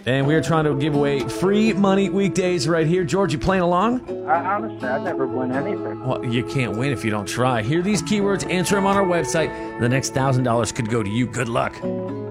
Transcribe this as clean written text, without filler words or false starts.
And we are trying to give away free money weekdays right here. George, you playing along? Honestly, I never win anything. Well, you can't win if you don't try. Hear these keywords, answer them on our website. The next $1,000 could go to you. Good luck.